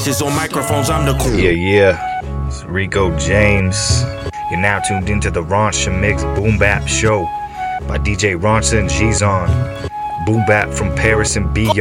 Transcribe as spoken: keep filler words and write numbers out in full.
ashes on microphones, I'm the cool. Yeah, yeah. It's Rico James. You're now tuned into the Roncha Mix Boom Bap Show by D J Roncha and Gizon. Boom Bap from Paris and beyond.